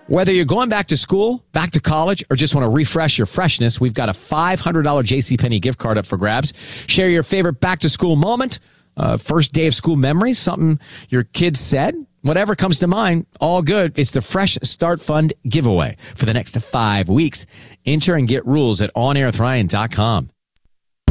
Whether you're going back to school, back to college, or just want to refresh your freshness, we've got a $500 JCPenney gift card up for grabs. Share your favorite back-to-school moment, first day of school memories, something your kids said, whatever comes to mind, all good. It's the Fresh Start Fund giveaway for the next 5 weeks. Enter and get rules at onairwithryan.com.